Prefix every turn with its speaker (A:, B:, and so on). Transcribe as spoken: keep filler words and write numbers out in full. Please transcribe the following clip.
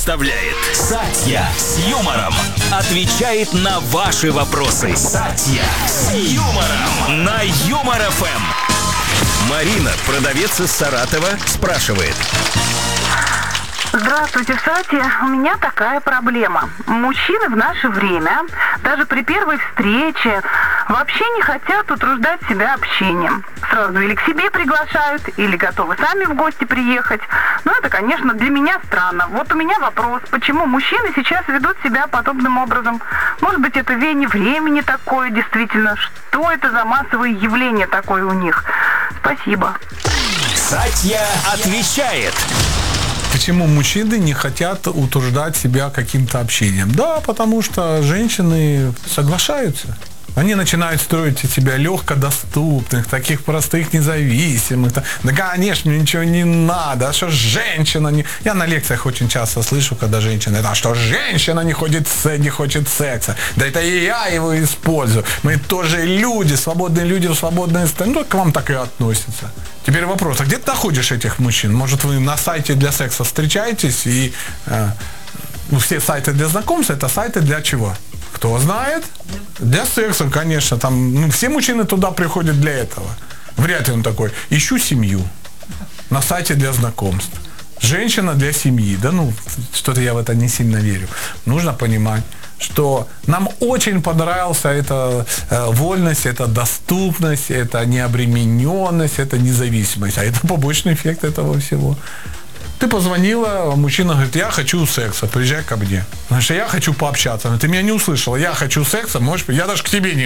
A: Представляет Сатья с юмором. Отвечает на ваши вопросы. Сатья с юмором. На Юмор ФМ. Марина, продавец из Саратова, спрашивает.
B: Здравствуйте, Сатья. У меня такая проблема. Мужчины в наше время, даже при первой встрече, вообще не хотят утруждать себя общением. Сразу или к себе приглашают, или готовы сами в гости приехать. Но это, конечно, для меня странно. Вот у меня вопрос, почему мужчины сейчас ведут себя подобным образом? Может быть, это веяние времени такое, действительно? Что это за массовое явление такое у них? Спасибо.
A: Сатья отвечает.
C: Почему мужчины не хотят утруждать себя каким-то общением? Да, потому что женщины соглашаются. Они начинают строить из себя легкодоступных, таких простых, независимых. Да, конечно, мне ничего не надо. А что женщина не... Я на лекциях очень часто слышу, когда женщина... А что женщина не, ходит, не хочет секса? Да это и я его использую. Мы тоже люди, свободные люди в свободной стране. Ну, к вам так и относятся. Теперь вопрос, а где ты находишь этих мужчин? Может, вы на сайте для секса встречаетесь и... Э, ну, все сайты для знакомств, это сайты для чего? Кто знает? Для секса, конечно. Там, ну, все мужчины туда приходят для этого. Вряд ли он такой. Ищу семью. На сайте для знакомств. Женщина для семьи. Да ну, что-то я в это не сильно верю. Нужно понимать, что нам очень понравилась эта э, вольность, эта доступность, эта необремененность, эта независимость. А это побочный эффект этого всего. Ты позвонила, мужчина говорит, я хочу секса, приезжай ко мне. Значит, я хочу пообщаться. Ты меня не услышала, я хочу секса, можешь, я даже к тебе не